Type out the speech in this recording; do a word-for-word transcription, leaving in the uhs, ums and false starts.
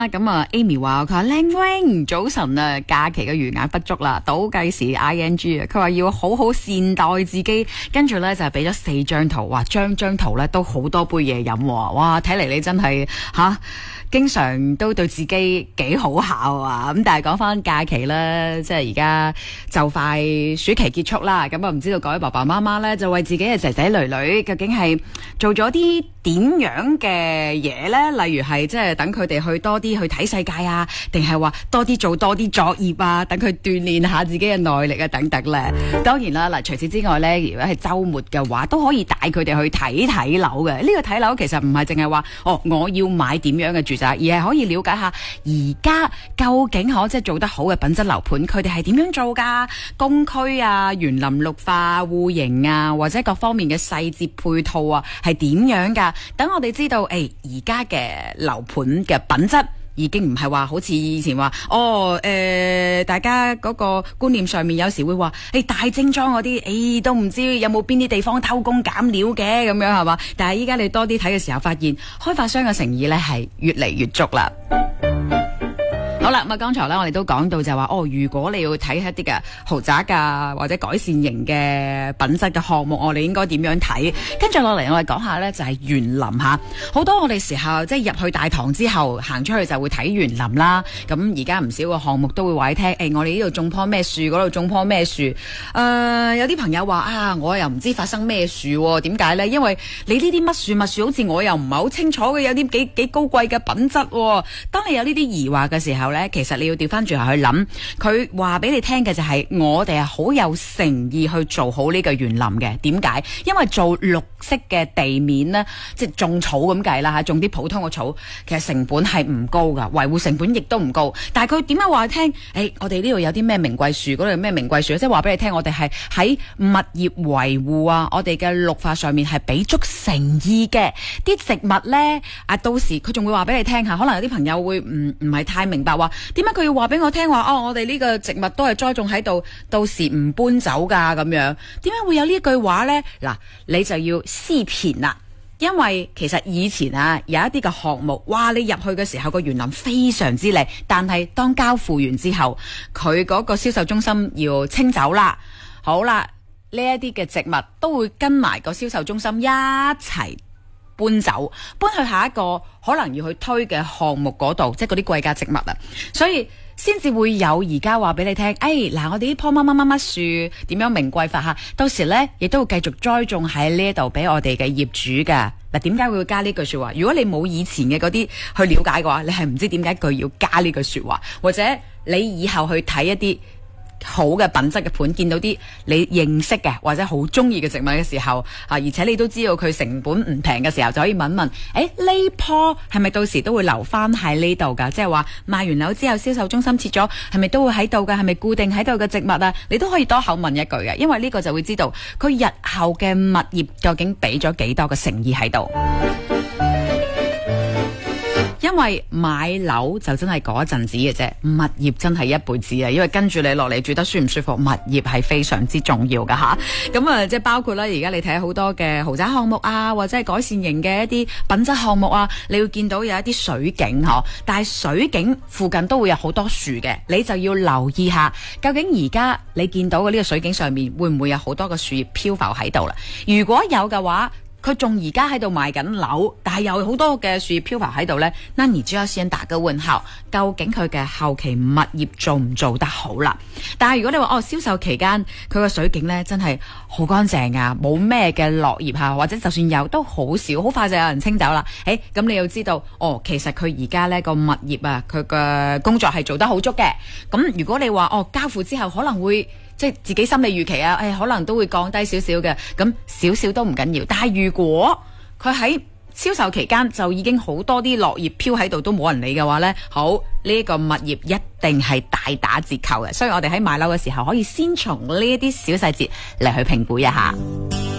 咁啊 Amy 話佢話靚 wing 早晨啊，假期嘅餘額不足啦，倒計時 I N G 啊，佢話要好好善待自己，跟住咧就係俾咗四張圖，話張張圖咧都好多杯嘢飲，哇！睇嚟你真係吓，經常都對自己幾好效啊！咁但係講翻假期咧，即係而家就快暑期結束啦，咁啊唔知道各位爸爸媽媽咧就為自己嘅仔仔女女究竟係做咗啲點樣嘅嘢咧？例如係即係等佢哋去多啲去睇世界啊，定係話多啲做多啲作業啊，等佢鍛煉下自己嘅耐力啊等等咧。當然啦，嗱除此之外咧，如果係週末嘅話，都可以帶佢哋去睇睇樓嘅。呢個睇樓其實唔係淨係話哦，我要買點樣嘅住宅，而係可以了解下而家究竟可即係做得好嘅品質樓盤，佢哋係點樣做㗎？公區啊、園林綠化、戶型啊，或者各方面嘅細節配套啊，係點樣㗎？等我哋知道，誒而家嘅樓盤嘅品質已經唔係話好似以前話，哦誒、呃，大家嗰個觀念上面有時會話，誒大精裝嗰啲，誒都唔知有冇邊啲地方偷工減料嘅咁樣係嘛？但係依家你多啲睇嘅時候，發現開發商嘅誠意咧係越嚟越足啦。好啦，咁啊，剛才咧我哋都講到就話，哦，如果你要睇一啲嘅豪宅㗎或者改善型嘅品質嘅項目，我哋應該點樣睇？跟住落嚟，我哋講下咧就係園林吓。好多我哋時候即係入去大堂之後，行出去就會睇園林啦。咁而家唔少個項目都會話你聽，誒、欸，我哋呢度種棵咩樹，嗰度種棵咩樹。誒、呃，有啲朋友話啊，我又唔知發生咩樹，點解咧？因為你呢啲乜樹乜樹，好似我又唔係好清楚嘅，有啲幾幾高貴嘅品質。當你有呢啲疑惑嘅時候，其實你要調翻轉頭去諗，佢話俾你聽嘅就係我哋係好有誠意去做好呢個園林嘅。點解？因為做綠色嘅地面呢，即係種草咁計啦吓，種啲普通嘅草，其實成本係唔高噶，維護成本亦都唔高。但係佢點樣話你聽？誒、欸，我哋呢度有啲咩名貴樹，嗰度有咩名貴樹，即係話俾你聽，我哋係喺物業維護啊，我哋嘅綠化上面係俾足誠意嘅。啲植物呢，啊，到時佢仲會話俾你聽下，可能有啲朋友會唔唔係太明白話。點解佢要話俾我聽話？哦，我哋呢個植物都係栽種喺度，到時唔搬走噶咁樣。點解會有呢句話呢？嗱，你就要思辨啦。因為其實以前啊，有一啲嘅項目，哇！你入去嘅時候個園林非常之靚，但係當交付完之後，佢嗰個銷售中心要清走啦。好啦，呢一啲嘅植物都會跟埋個銷售中心一齊搬走，搬去下一個可能要去推嘅項目嗰度，即係嗰啲貴價植物啊，所以先至會有而家話俾你聽，誒、哎、嗱，我哋呢棵乜乜乜乜樹點樣名貴法吓，到時呢亦都會繼續栽種喺呢度俾我哋嘅業主噶。嗱，點解會加呢句說話？如果你冇以前嘅嗰啲去了解嘅話，你係唔知點解佢要加呢句說話，或者你以後去睇一啲好嘅品質嘅盤，見到啲你認識嘅或者好中意嘅植物嘅時候，啊，而且你都知道佢成本唔平嘅時候，就可以問問，誒呢棵係咪到時都會留翻喺呢度噶？即係話賣完樓之後，銷售中心撤咗，係咪都會喺度噶？係咪固定喺度嘅植物啊？你都可以多口問一句嘅，因為呢個就會知道佢日後嘅物業究竟俾咗幾多嘅誠意喺度。因為買樓就真係嗰一陣子嘅啫，物業真係一輩子啊！因為跟住你落嚟住得舒唔舒服，物業係非常之重要噶吓。咁啊，即係包括啦，而家你睇好多嘅豪宅項目啊，或者係改善型嘅一啲品質項目啊，你會見到有一啲水景嗬，但係水景附近都會有好多樹嘅，你就要留意下，究竟而家你見到嘅呢個水景上面會唔會有好多個樹葉漂浮喺度啦？如果有嘅話，佢仲而家喺度賣緊樓，但係有好多嘅樹葉漂浮喺度呢。那你就要先打個問號，究竟佢嘅後期物業做唔做得好啦？但係如果你話哦，銷售期間佢個水景呢真係好乾淨啊，冇咩嘅落葉啊，或者就算有都好少，好快就有人清走啦。誒，咁你要知道哦，其實佢而家呢個物業啊，佢嘅工作係做得好足嘅。咁如果你話哦，交付之後可能會即係自己心理預期啊，誒、哎，可能都會降低少少嘅，咁少少都唔緊要。但係如果佢喺銷售期間就已經好多啲落葉飄喺度都冇人理嘅話呢，好，呢、這個物業一定係大打折扣嘅。所以我哋喺買樓嘅時候可以先從呢一啲小細節嚟去評估一下。